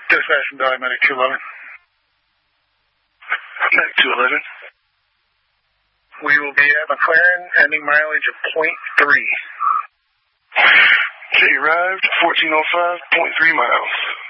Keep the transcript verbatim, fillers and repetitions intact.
Dispatch from Valley Medic two eleven. Medic two eleven. We will be at McLaren, ending mileage of point three. Okay, arrived, fourteen oh five point three miles.